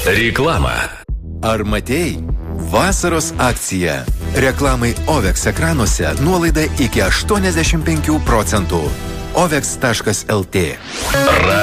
Reklama. Ar matei? Vasaros akcija. Reklamai OVEX ekranuose nuolaida iki 85%. OVEX.lt